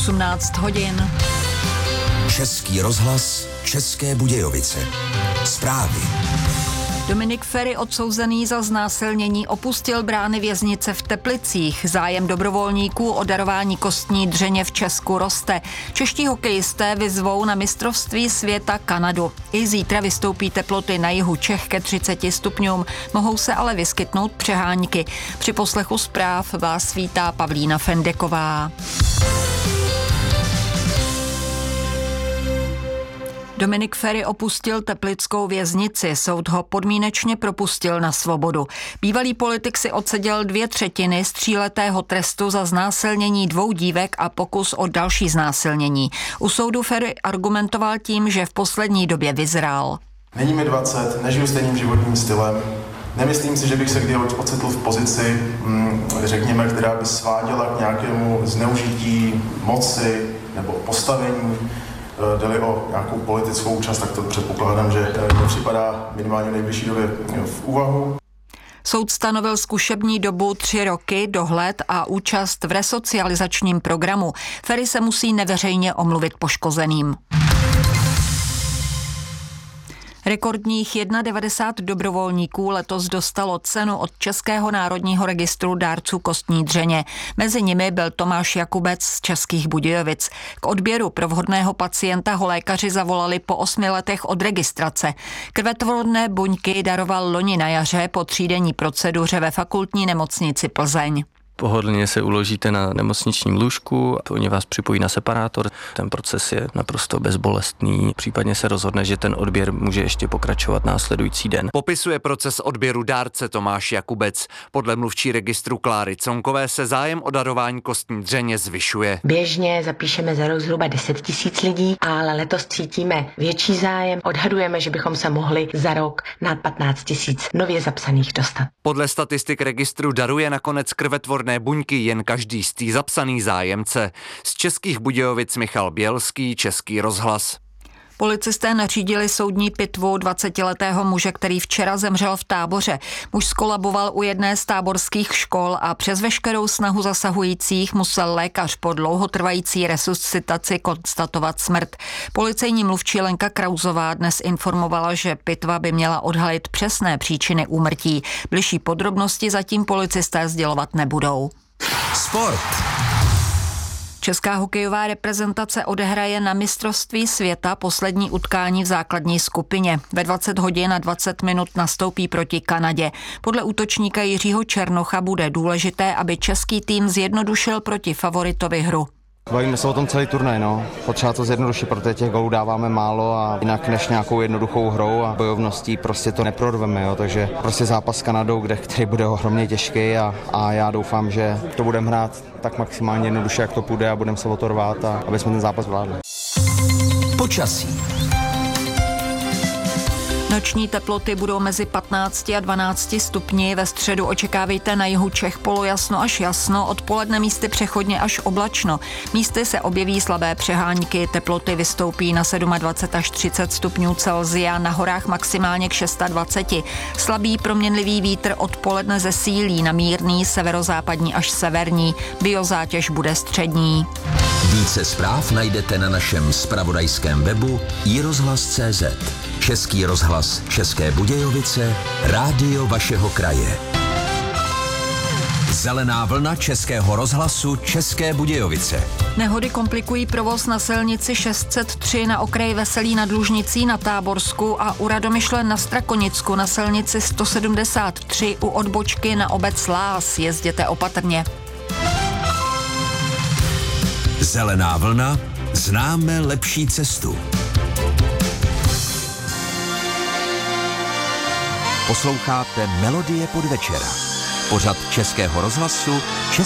18 hodin. Český rozhlas, České Budějovice. Zprávy. Dominik Feri, odsouzený za znásilnění, opustil brány věznice v Teplicích. Zájem dobrovolníků o darování kostní dřeně v Česku roste. Čeští hokejisté vyzvou na mistrovství světa Kanadu. I zítra vystoupí teploty na jihu Čech ke 30 stupňům. Mohou se ale vyskytnout přehánky. Při poslechu zpráv vás vítá Pavlína Fendeková. Dominik Feri opustil teplickou věznici, soud ho podmínečně propustil na svobodu. Bývalý politik si odseděl 2/3 tříletého trestu za znásilnění 2 dívek a pokus o další znásilnění. U soudu Feri argumentoval tím, že v poslední době vyzrál. Není mi 20, nežiju stejným životním stylem. Nemyslím si, že bych se kdy ocitl v pozici, řekněme, která by sváděla k nějakému zneužití moci nebo postavení. Jde-li o nějakou politickou účast, tak to předpokládám, že nepřipadá minimálně v nejbližší době v úvahu. Soud stanovil zkušební dobu 3 roky, dohled a účast v resocializačním programu. Feri se musí neveřejně omluvit poškozeným. Rekordních 91 dobrovolníků letos dostalo cenu od Českého národního registru dárců kostní dřeně. Mezi nimi byl Tomáš Jakubec z Českých Budějovic. K odběru pro vhodného pacienta ho lékaři zavolali po 8 letech od registrace. Krvetvorné buňky daroval loni na jaře po třídenní proceduře ve fakultní nemocnici Plzeň. Pohodlně se uložíte na nemocničním lůžku, oni vás připojí na separátor, ten proces je naprosto bezbolestný, případně se rozhodne, že ten odběr může ještě pokračovat následující den. Popisuje proces odběru dárce Tomáš Jakubec. Podle mluvčí registru Kláry Conkové se zájem o darování kostní dřeně zvyšuje. Běžně zapíšeme za rok zhruba 10 000 lidí, ale letos cítíme větší zájem. Odhadujeme, že bychom se mohli za rok nad 15 000 nově zapsaných dostat. Podle statistik registru daruje nakonec krvetvorné buňky jen každý zapsaný zájemce. Z Českých Budějovic Michal Bělský, Český rozhlas. Policisté nařídili soudní pitvu 20letého muže, který včera zemřel v Táboře. Muž skolaboval u jedné z táborských škol a přes veškerou snahu zasahujících musel lékař po dlouhotrvající resuscitaci konstatovat smrt. Policejní mluvčí Lenka Krauzová dnes informovala, že pitva by měla odhalit přesné příčiny úmrtí. Bližší podrobnosti zatím policisté sdělovat nebudou. Sport. Česká hokejová reprezentace odehraje na mistrovství světa poslední utkání v základní skupině. Ve 20 hodin a 20 minut nastoupí proti Kanadě. Podle útočníka Jiřího Černocha bude důležité, aby český tým zjednodušil proti favoritovi hru. Bavíme se o tom celý turnaj, Potřeba to zjednodušit, protože těch gólů dáváme málo a jinak než nějakou jednoduchou hrou a bojovností prostě to neprorveme, Takže prostě zápas s Kanadou, který bude ohromně těžký a já doufám, že to budeme hrát tak maximálně jednoduše, jak to půjde a budeme se o to rvát a aby jsme ten zápas zvládli. Počasí. Noční teploty budou mezi 15 a 12 stupni. Ve středu očekávejte na jihu Čech polojasno až jasno, odpoledne místy přechodně až oblačno. Místy se objeví slabé přehánky, teploty vystoupí na 27 až 30 stupňů Celsia, na horách maximálně k 26. Slabý proměnlivý vítr odpoledne zesílí na mírný severozápadní až severní. Biozátěž bude střední. Více zpráv najdete na našem zpravodajském webu iRozhlas.cz. Český rozhlas České Budějovice, rádio vašeho kraje. Zelená vlna Českého rozhlasu České Budějovice. Nehody komplikují provoz na silnici 603 na okraji Veselí nad Lužnicí na Táborsku a u Radomyšle na Strakonicku na silnici 173 u odbočky na obec Lás. Jezděte opatrně. Zelená vlna, známe lepší cestu. Posloucháte Melodie podvečera. Pořad Českého rozhlasu České